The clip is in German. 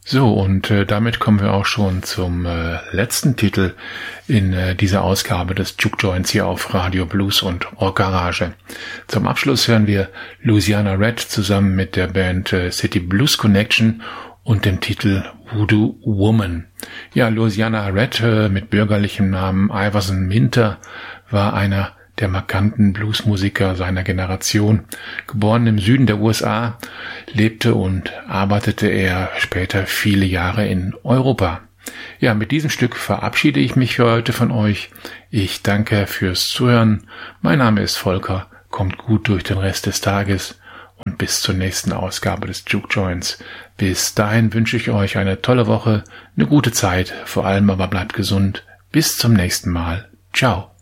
So, und damit kommen wir auch schon zum letzten Titel in dieser Ausgabe des Juke Joints hier auf Radio Blues und Rock Garage. Zum Abschluss hören wir Louisiana Red zusammen mit der Band City Blues Connection und dem Titel Voodoo Woman. Ja, Louisiana Red mit bürgerlichem Namen Iverson Minter war einer der markanten Bluesmusiker seiner Generation. Geboren im Süden der USA, lebte und arbeitete er später viele Jahre in Europa. Ja, mit diesem Stück verabschiede ich mich für heute von euch. Ich danke fürs Zuhören. Mein Name ist Volker. Kommt gut durch den Rest des Tages und bis zur nächsten Ausgabe des Juke Joints. Bis dahin wünsche ich euch eine tolle Woche, eine gute Zeit, vor allem aber bleibt gesund. Bis zum nächsten Mal. Ciao.